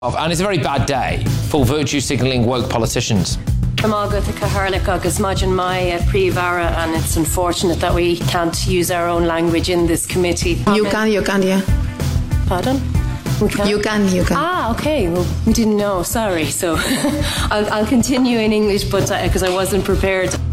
And it's a very bad day for virtue signalling woke politicians. I'm Agatha Caharlick agus Majin Mai Privara, and it's unfortunate that we can't use our own language in this committee. You can, yeah. Pardon? We can? You can. Ah, okay. Well, we didn't know. Sorry. So I'll continue in English, but because I wasn't prepared.